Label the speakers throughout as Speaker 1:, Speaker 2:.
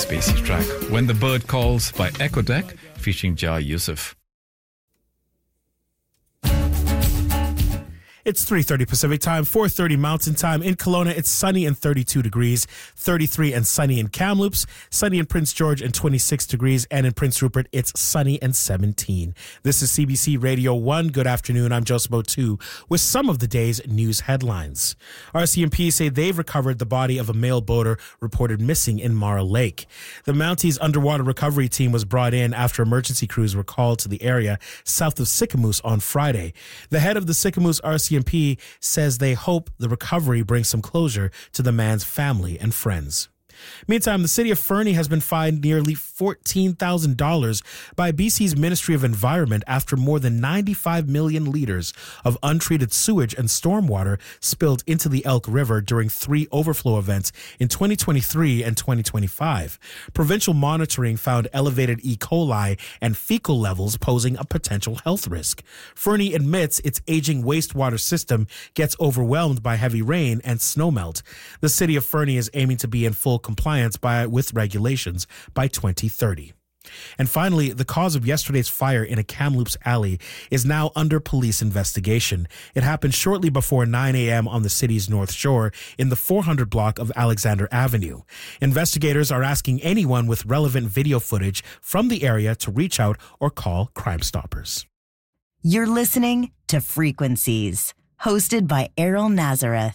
Speaker 1: spacey track, When the Bird Calls by Echo Deck, featuring Jah Yusuf.
Speaker 2: It's 3:30 Pacific Time, 4:30 Mountain Time. In Kelowna, it's sunny and 32 degrees, 33 and sunny in Kamloops, sunny in Prince George and 26 degrees, and in Prince Rupert, it's sunny and 17. This is CBC Radio 1. Good afternoon. I'm Joseph O'Toole with some of the day's news headlines. RCMP say they've recovered the body of a male boater reported missing in Mara Lake. The Mounties underwater recovery team was brought in after emergency crews were called to the area south of Sicamous on Friday. The head of the Sicamous RCMP says they hope the recovery brings some closure to the man's family and friends. Meantime, the city of Fernie has been fined nearly $14,000 by BC's Ministry of Environment after more than 95 million litres of untreated sewage and stormwater spilled into the Elk River during 3 overflow events in 2023 and 2025. Provincial monitoring found elevated E. coli and fecal levels posing a potential health risk. Fernie admits its aging wastewater system gets overwhelmed by heavy rain and snowmelt. The city of Fernie is aiming to be in full compliance with regulations by 2030. And finally, the cause of yesterday's fire in a Kamloops alley is now under police investigation. It happened shortly before 9 a.m. on the city's North Shore in the 400 block of Alexander Avenue. Investigators are asking anyone with relevant video footage from the area to reach out or call Crime Stoppers.
Speaker 3: You're listening to Frequencies, hosted by Errol Nazareth.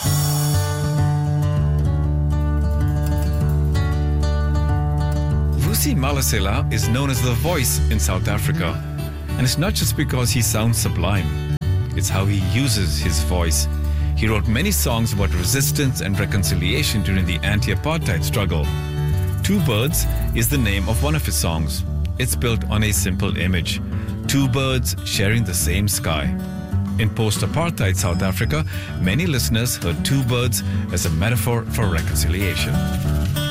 Speaker 1: Vusi Malesela is known as the voice in South Africa. And it's not just because he sounds sublime. It's how he uses his voice. He wrote many songs about resistance and reconciliation during the anti-apartheid struggle. Two Birds is the name of one of his songs. It's built on a simple image. 2 birds sharing the same sky. In post-apartheid South Africa, many listeners heard 2 birds as a metaphor for reconciliation.